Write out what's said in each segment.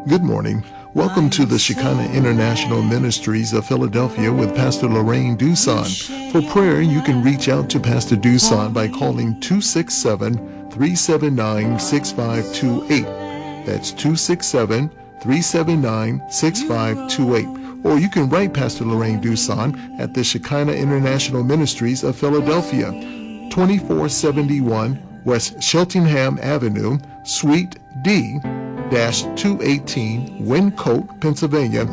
Good morning. Welcome to the Shekinah International Ministries of Philadelphia with Pastor Lorraine Duson. For prayer, you can reach out to Pastor Duson by calling 267-379-6528. That's 267-379-6528. Or you can write Pastor Lorraine Duson at the Shekinah International Ministries of Philadelphia, 2471 West Cheltenham Avenue, Suite D, 218, Wyncote, Pennsylvania,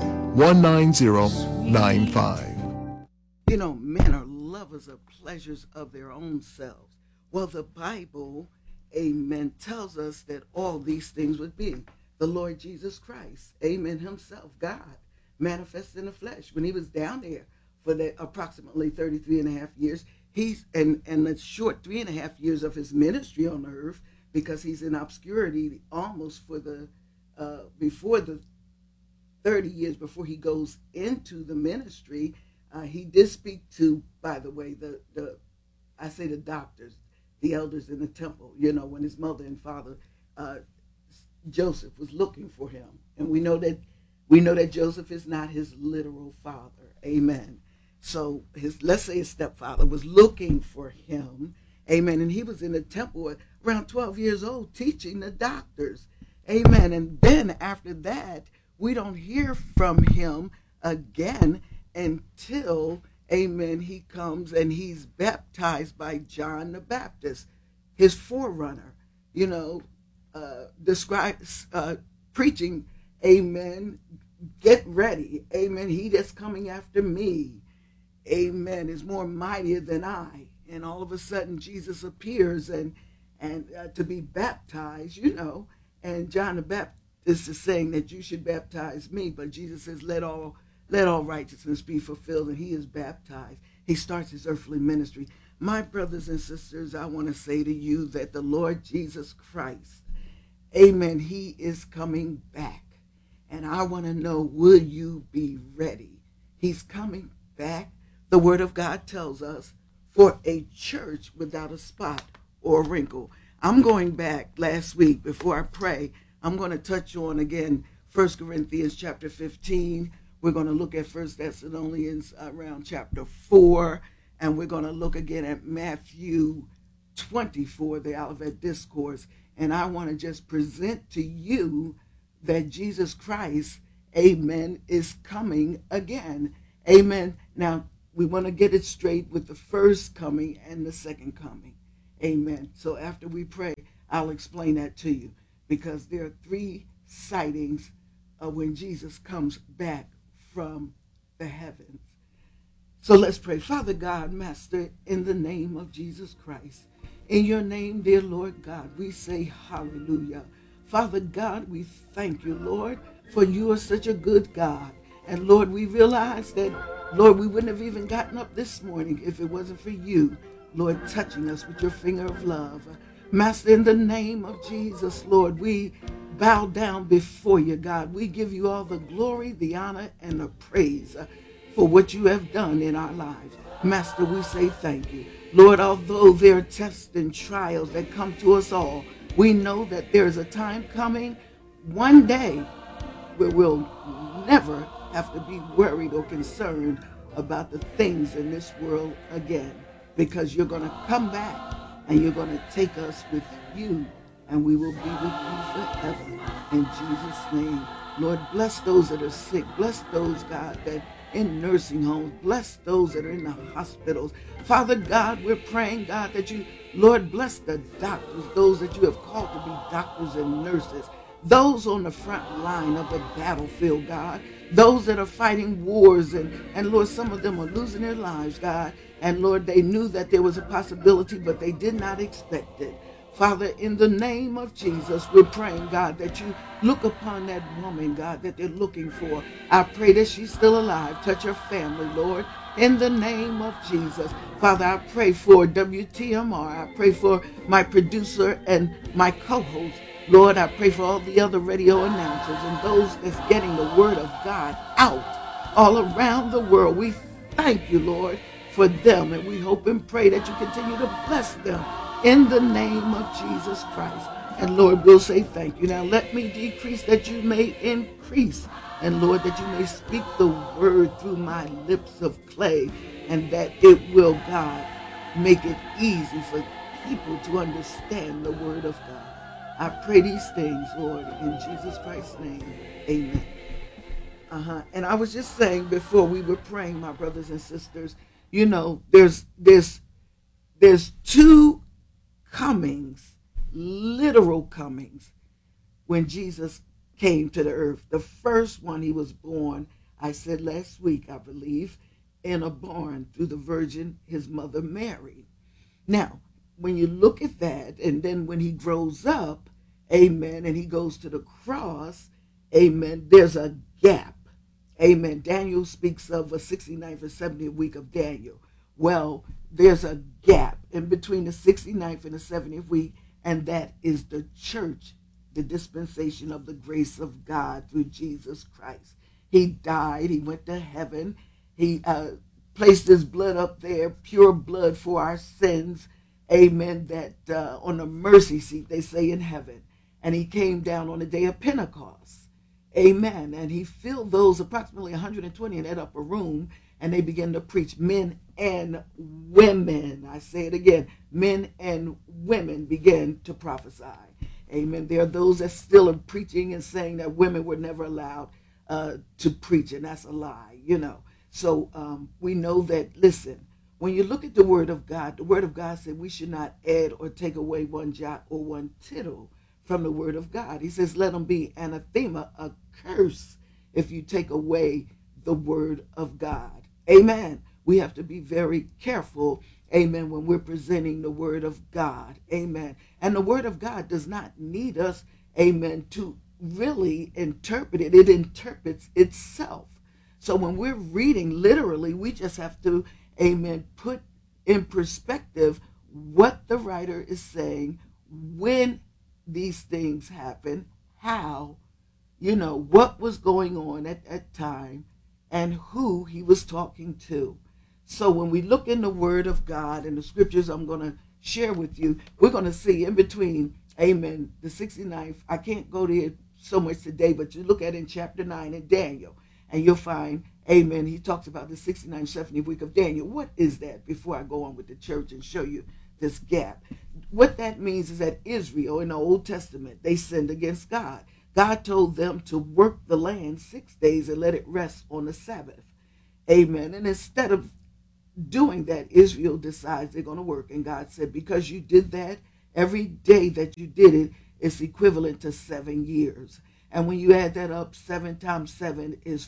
19095. You know, men are lovers of pleasures of their own selves. Well, the Bible, amen, tells us that all these things would be. The Lord Jesus Christ, amen, himself, God, manifest in the flesh. When he was down there for the approximately 33 and a half years, and the short 3.5 years of his ministry on the earth, because he's in obscurity almost for before the 30 years before he goes into the ministry. He did speak to, by the way, the doctors, the elders in the temple, when his mother and father, Joseph, was looking for him. And we know that Joseph is not his literal father. Amen. So let's say his stepfather was looking for him. Amen. And he was in the temple around 12 years old teaching the doctors. Amen. And then after that, we don't hear from him again until, amen, he comes and he's baptized by John the Baptist, his forerunner, describes preaching, amen, get ready, amen, he that's coming after me, amen, is more mightier than I. And all of a sudden Jesus appears and to be baptized, and John the Baptist is saying that you should baptize me, but Jesus says, let all righteousness be fulfilled, and he is baptized. He starts his earthly ministry. My brothers and sisters, I want to say to you that the Lord Jesus Christ, amen, he is coming back. And I want to know, will you be ready? He's coming back. The word of God tells us, for a church without a spot or a wrinkle. I'm going back last week before I pray. I'm going to touch on again 1 Corinthians chapter 15. We're going to look at 1 Thessalonians around chapter 4. And we're going to look again at Matthew 24, the Olivet Discourse. And I want to just present to you that Jesus Christ, amen, is coming again. Amen. Now, we want to get it straight with the first coming and the second coming. Amen. So after we pray, I'll explain that to you, because there are 3 sightings of when Jesus comes back from the heavens. So let's pray. Father God, Master, in the name of Jesus Christ, in your name, dear Lord God, we say hallelujah. Father God, we thank you, Lord, for you are such a good God. And Lord, we realize that, Lord, we wouldn't have even gotten up this morning if it wasn't for you, Lord, touching us with your finger of love. Master, in the name of Jesus, Lord, we bow down before you, God. We give you all the glory, the honor, and the praise for what you have done in our lives. Master, we say thank you. Lord, although there are tests and trials that come to us all, we know that there is a time coming one day where we'll never have to be worried or concerned about the things in this world again, because you're going to come back and you're going to take us with you, and we will be with you forever. In Jesus' name, Lord, bless those that are sick. Bless those, God, that in nursing homes. Bless those that are in the hospitals. Father God, we're praying, God, that you, Lord, bless the doctors, those that you have called to be doctors and nurses, those on the front line of the battlefield, God, those that are fighting wars, and Lord, some of them are losing their lives, God, and Lord, they knew that there was a possibility, but they did not expect it. Father, in the name of Jesus, we're praying, God, that you look upon that woman, God, that they're looking for. I pray that she's still alive. Touch her family, Lord, in the name of Jesus. Father, I pray for WTMR. I pray for my producer and my co-host. Lord, I pray for all the other radio announcers and those that's getting the word of God out all around the world. We thank you, Lord, for them, and we hope and pray that you continue to bless them in the name of Jesus Christ. And Lord, we'll say thank you. Now let me decrease that you may increase. And Lord, that you may speak the word through my lips of clay, and that it will, God, make it easy for people to understand the word of God. I pray these things, Lord, in Jesus Christ's name. Amen. And I was just saying before we were praying, my brothers and sisters, you know, there's two comings, literal comings, when Jesus came to the earth. The first one, he was born, I said last week, I believe, in a barn through the Virgin, his mother Mary. Now, when you look at that, and then when he grows up, amen, and he goes to the cross, amen, there's a gap. Amen. Daniel speaks of a 69th or 70th week of Daniel. Well, there's a gap in between the 69th and the 70th week, and that is the church, the dispensation of the grace of God through Jesus Christ. He died, he went to heaven, he placed his blood up there, pure blood for our sins, amen, that on the mercy seat, they say, in heaven. And he came down on the day of Pentecost. Amen. And he filled those approximately 120 in that upper room, and they began to preach. Men and women, I say it again, men and women began to prophesy. Amen. There are those that still are preaching and saying that women were never allowed to preach, and that's a lie, you know. So we know that, listen, when you look at the Word of God said we should not add or take away one jot or one tittle from the Word of God. He says, let them be anathema, a curse, if you take away the Word of God. Amen. We have to be very careful, amen, when we're presenting the Word of God. Amen. And the Word of God does not need us, amen, to really interpret it. It interprets itself. So when we're reading literally, we just have to, amen, put in perspective what the writer is saying, when these things happen, how, you know, what was going on at that time, and who he was talking to. So when we look in the Word of God and the scriptures I'm going to share with you, we're going to see in between, amen, the 69th, I can't go there so much today, but you look at it in chapter 9 in Daniel, and you'll find, amen, he talks about the 69th, 70th week of Daniel. What is that, before I go on with the church and show you this gap? What that means is that Israel in the Old Testament, they sinned against God. God told them to work the land 6 days and let it rest on the Sabbath. Amen. And instead of doing that, Israel decides they're going to work. And God said, because you did that, every day that you did it is equivalent to 7 years. And when you add that up, 7 times 7 is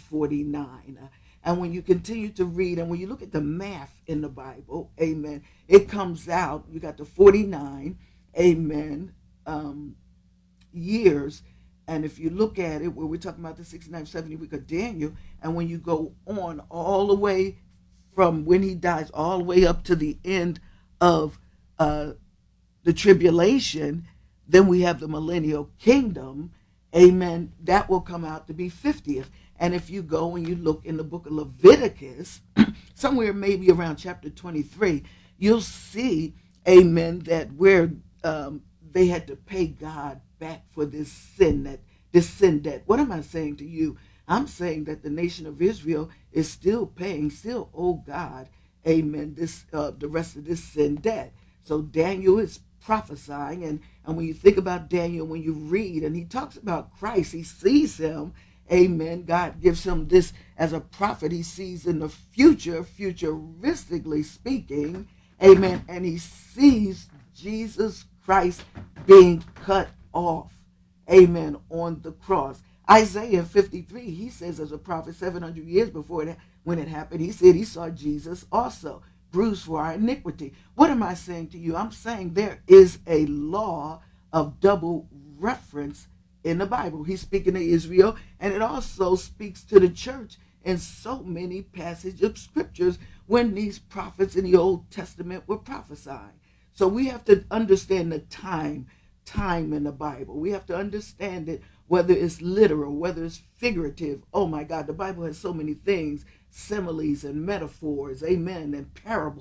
49. And when you continue to read, and when you look at the math in the Bible, amen, it comes out, you got the 49, amen, years. And if you look at it, where we're talking about the 69, 70 week of Daniel, and when you go on all the way from when he dies, all the way up to the end of the tribulation, then we have the millennial kingdom, amen, that will come out to be 50th. And if you go and you look in the book of Leviticus, somewhere maybe around chapter 23, you'll see, amen, that where they had to pay God back for this sin debt. What am I saying to you? I'm saying that the nation of Israel is still paying, still owe God, amen, this the rest of this sin debt. So Daniel is prophesying, and when you think about Daniel, when you read, and he talks about Christ, he sees him, amen, God gives him this as a prophet. He sees in the future, futuristically speaking, amen, and he sees Jesus Christ being cut off, amen, on the cross. Isaiah 53, he says, as a prophet 700 years before that, when it happened, he said he saw Jesus also bruised for our iniquity. What am I saying to you? I'm saying there is a law of double reference in the Bible. He's speaking to Israel, and it also speaks to the church in so many passages of scriptures when these prophets in the Old Testament were prophesying. So we have to understand the time in the Bible. We have to understand it, whether it's literal, whether it's figurative. Oh my God, the Bible has so many things, similes and metaphors, amen, and parables.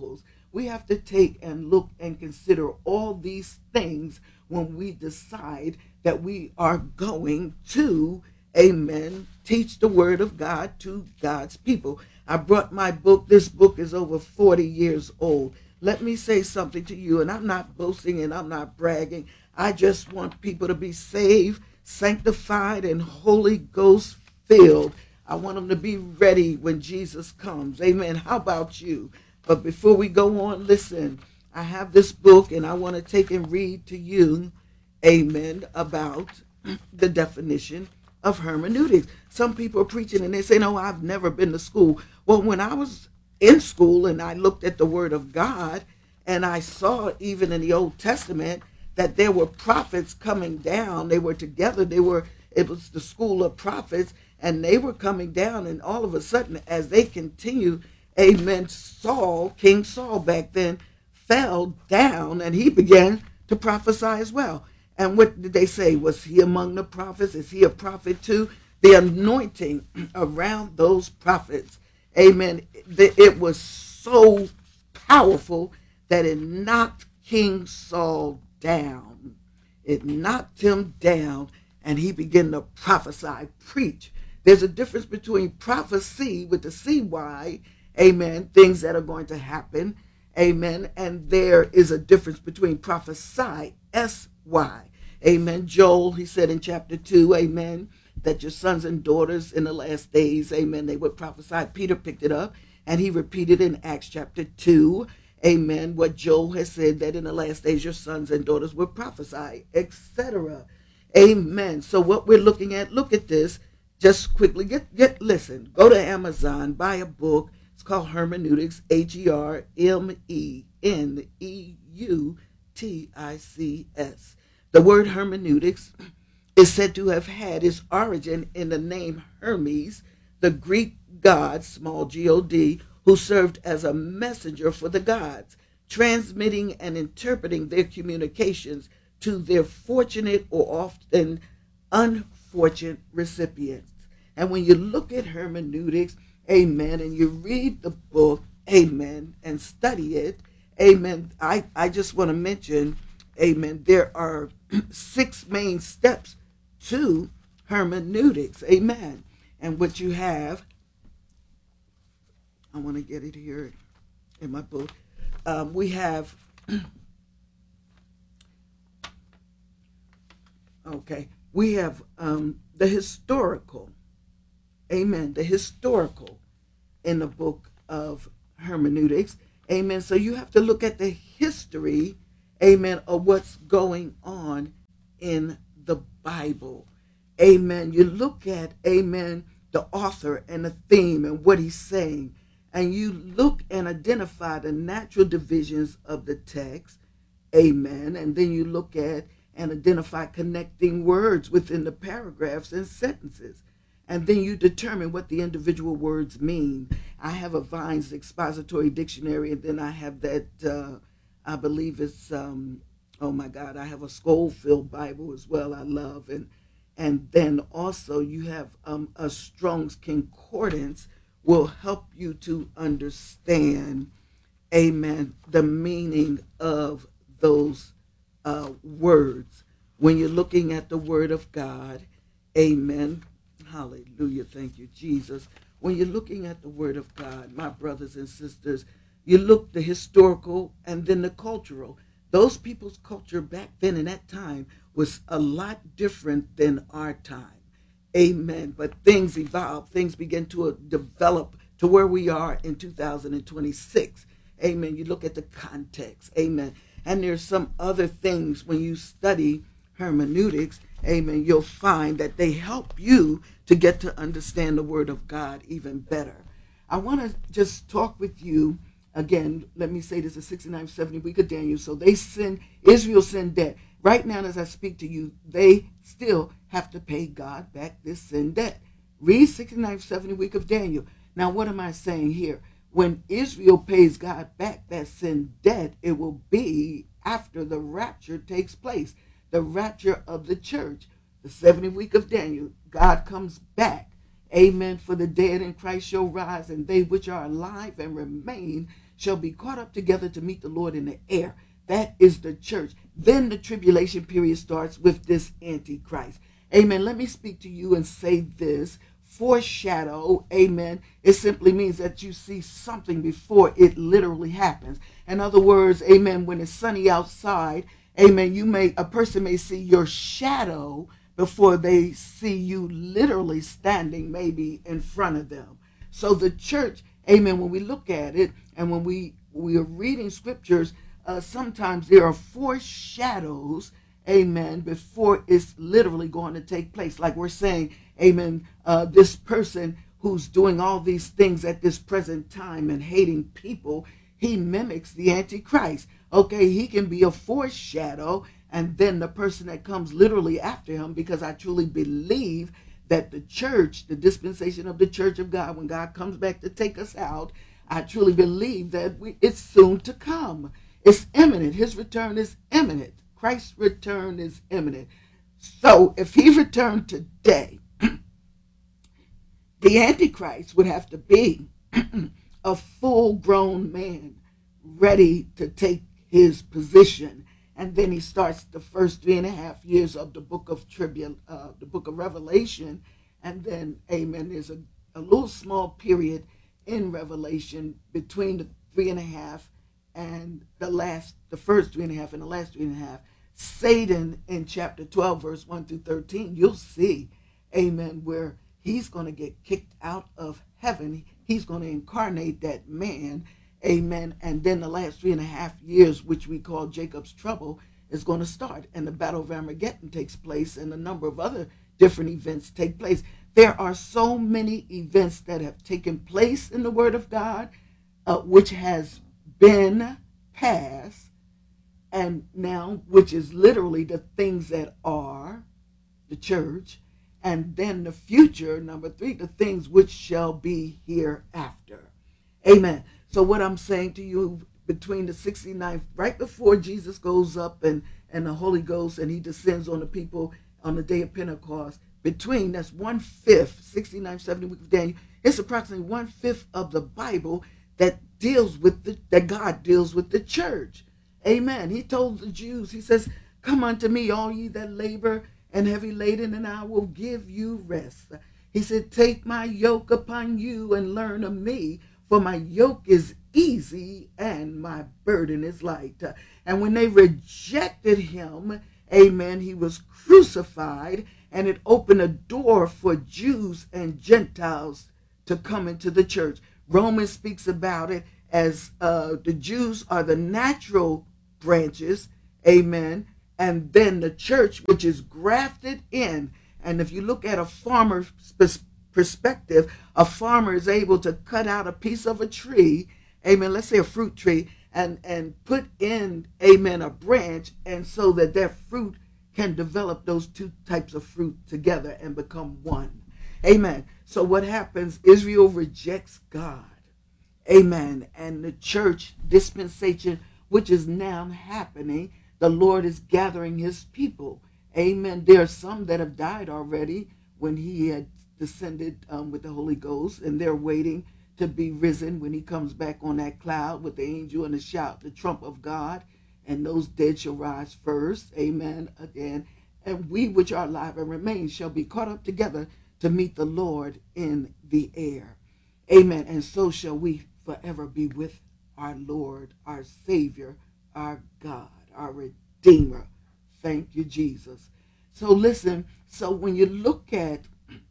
We have to take and look and consider all these things when we decide that we are going to, amen, teach the word of God to God's people. I brought my book. This book is over 40 years old. Let me say something to you, and I'm not boasting and I'm not bragging. I just want people to be saved, sanctified, and Holy Ghost filled. I want them to be ready when Jesus comes. Amen. How about you? But before we go on, listen, I have this book and I want to take and read to you, amen, about the definition of hermeneutics. Some people are preaching and they say, no, I've never been to school. Well, when I was in school and I looked at the word of God and I saw even in the Old Testament that there were prophets coming down. They were together. It was the school of prophets, and they were coming down, and all of a sudden, as they continued, amen, King Saul back then, fell down, and he began to prophesy as well. And what did they say? Was he among the prophets? Is he a prophet too? The anointing around those prophets, amen, it was so powerful that it knocked King Saul down. It knocked him down, and he began to prophesy, preach. There's a difference between prophecy with the CY, amen, things that are going to happen, amen, and there is a difference between prophesy, SY, amen. Joel, he said in chapter 2, amen, that your sons and daughters in the last days, amen, they would prophesy. Peter picked it up, and he repeated in Acts chapter 2, amen, what Joel has said, that in the last days your sons and daughters will prophesy, etc. Amen. So what we're looking at, look at this, just quickly, listen, go to Amazon, buy a book. It's called Hermeneutics, Hermeneutics. The word hermeneutics is said to have had its origin in the name Hermes, the Greek god, small g-o-d, who served as a messenger for the gods, transmitting and interpreting their communications to their fortunate or often unfortunate recipients. And when you look at hermeneutics, amen, and you read the book, amen, and study it, amen, I just want to mention, amen, there are 6 main steps to hermeneutics, amen. And what you have, I want to get it here in my book. We have, we have the historical, amen, the historical in the book of hermeneutics, amen. So you have to look at the history, amen, of what's going on in the Bible, amen. You look at, amen, the author and the theme and what he's saying, and you look and identify the natural divisions of the text, amen, and then you look at and identify connecting words within the paragraphs and sentences, and then you determine what the individual words mean. I have a Vine's Expository Dictionary, and then I have that, I believe it's, oh my God, I have a Schofield Bible as well, I love, and then also you have a Strong's Concordance will help you to understand, amen, the meaning of those words. When you're looking at the word of God, amen, hallelujah, thank you, Jesus. When you're looking at the word of God, my brothers and sisters, you look the historical and then the cultural. Those people's culture back then in that time was a lot different than our time. Amen. But things evolved. Things begin to develop to where we are in 2026. Amen. You look at the context. Amen. And there's some other things when you study hermeneutics. Amen. You'll find that they help you to get to understand the word of God even better. I want to just talk with you again. Let me say this: the 69th, 70th week of Daniel. So Israel sinned debt. Right now, as I speak to you, they still have to pay God back this sin debt. Read 69th, 70th week of Daniel. Now, what am I saying here? When Israel pays God back that sin debt, it will be after the rapture takes place, the rapture of the church. The 70th week of Daniel, God comes back. Amen. For the dead in Christ shall rise, and they which are alive and remain shall be caught up together to meet the Lord in the air. That is the church. Then the tribulation period starts with this Antichrist. Amen. Let me speak to you and say this. Foreshadow, amen. It simply means that you see something before it literally happens. In other words, amen, when it's sunny outside, amen, a person may see your shadow before they see you literally standing maybe in front of them. So the church, amen, when we look at it and when we are reading scriptures, sometimes there are foreshadows, amen, before it's literally going to take place. Like we're saying, amen, this person who's doing all these things at this present time and hating people, he mimics the Antichrist. Okay, he can be a foreshadow, and then the person that comes literally after him, because I truly believe that the church, the dispensation of the church of God, when God comes back to take us out, I truly believe that it's soon to come. It's imminent. His return is imminent. Christ's return is imminent. So if he returned today, the Antichrist would have to be a full-grown man ready to take his position. And then he starts the first 3.5 years of the book of the book of Revelation. And then, amen, there's a little small period in Revelation between the 3.5 and the first 3.5 and the last 3.5. Satan in chapter 12, verse 1 through 13, you'll see, amen, where he's going to get kicked out of heaven. He's going to incarnate that man, amen. And then the last 3.5 years, which we call Jacob's trouble, is going to start. And the Battle of Armageddon takes place, and a number of other different events take place. There are so many events that have taken place in the Word of God, which has been past, and now, which is literally the things that are the church, and then the future, number 3, the things which shall be hereafter. Amen. So what I'm saying to you, between the 69th, right before Jesus goes up and the Holy Ghost and he descends on the people on the day of Pentecost, between, that's 1/5, 69th, 70th week of Daniel, it's approximately 1/5 of the Bible that God deals with the church. Amen. He told the Jews, he says, come unto me, all ye that labor and heavy laden, and I will give you rest. He said, take my yoke upon you and learn of me, for my yoke is easy and my burden is light. And when they rejected him, amen, he was crucified, and it opened a door for Jews and Gentiles to come into the church. Romans speaks about it as the Jews are the natural branches, amen, and then the church, which is grafted in. And if you look at a farmer's perspective, a farmer is able to cut out a piece of a tree, amen, let's say a fruit tree, and put in, amen, a branch, and so that their fruit can develop those two types of fruit together and become one. Amen. So what happens, Israel rejects God. Amen. And the church dispensation, which is now happening, the Lord is gathering his people. Amen. There are some that have died already when he had descended with the Holy Ghost, and they're waiting to be risen when he comes back on that cloud with the angel and the shout, the trump of God, and those dead shall rise first. Amen. Again. And we which are alive and remain shall be caught up together to meet the Lord in the air. Amen. And so shall we forever be with our Lord, our Savior, our God, our Redeemer. Thank you, Jesus. So listen, so when you look at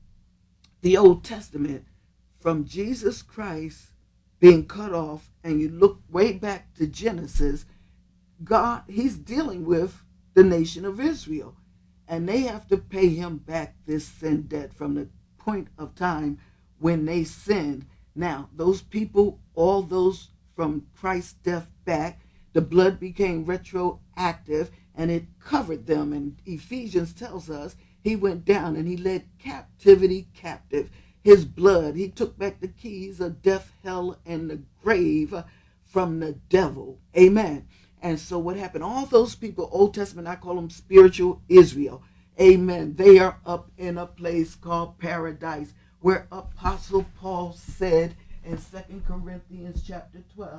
the Old Testament, from Jesus Christ being cut off, and you look way back to Genesis, God, he's dealing with the nation of Israel. And they have to pay him back this sin debt from the point of time when they sinned. Now, those people, all those from Christ's death back, the blood became retroactive and it covered them. And Ephesians tells us he went down and he led captivity captive. His blood, he took back the keys of death, hell, and the grave from the devil. Amen. And so what happened? All those people, Old Testament, I call them spiritual Israel. Amen. They are up in a place called paradise, where Apostle Paul said in 2 Corinthians chapter 12,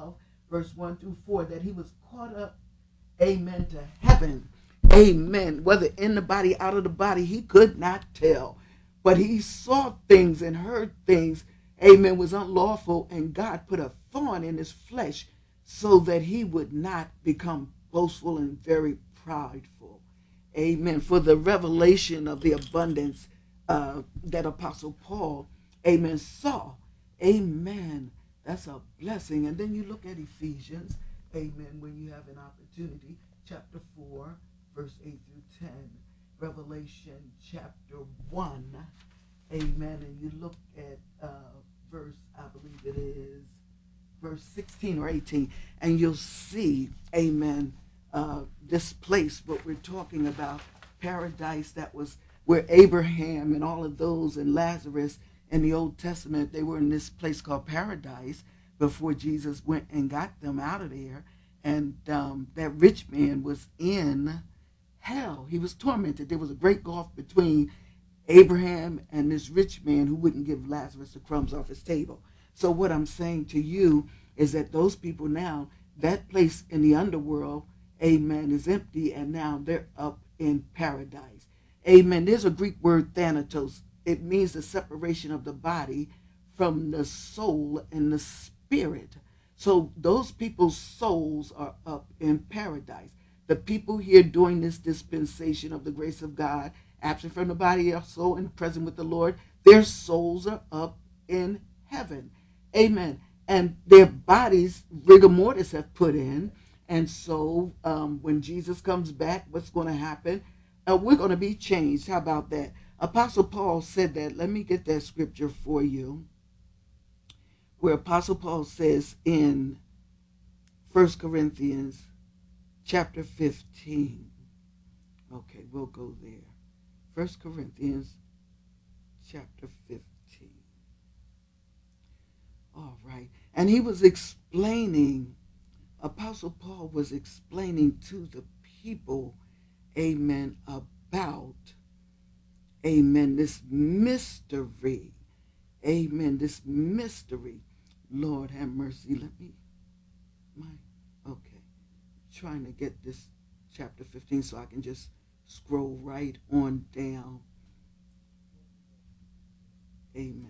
verse 1 through 4, that he was caught up, amen, to heaven. Amen. Whether in the body, out of the body, he could not tell. But he saw things and heard things, amen, was unlawful, and God put a thorn in his flesh so that he would not become boastful and very prideful. Amen. For the revelation of the abundance that Apostle Paul, amen, saw. Amen. That's a blessing. And then you look at Ephesians, amen, when you have an opportunity, chapter 4, verse 8 through 10. Revelation chapter 1, amen, and you look at verse, I believe it is verse 16 or 18, and you'll see, amen, this place, what we're talking about, paradise, that was where Abraham and all of those and Lazarus in the Old Testament, they were in this place called paradise before Jesus went and got them out of there. And that rich man was in hell. He was tormented. There was a great gulf between Abraham and this rich man who wouldn't give Lazarus the crumbs off his table. So what I'm saying to you is that those people now, that place in the underworld, amen, is empty, and now they're up in paradise. Amen. There's a Greek word, thanatos. It means the separation of the body from the soul and the spirit. So those people's souls are up in paradise. The people here during this dispensation of the grace of God, absent from the body, soul, and present with the Lord, their souls are up in heaven. Amen. And their bodies, rigor mortis, have put in. And so when Jesus comes back, what's going to happen? We're going to be changed. How about that? Apostle Paul said that. Let me get that scripture for you, where Apostle Paul says in 1 Corinthians chapter 15. Okay, we'll go there. 1 Corinthians chapter 15. All right. And he was explaining, Apostle Paul was explaining to the people, amen, about, amen, this mystery. Amen, this mystery. Lord have mercy. Okay. Trying to get this chapter 15 so I can just scroll right on down. Amen.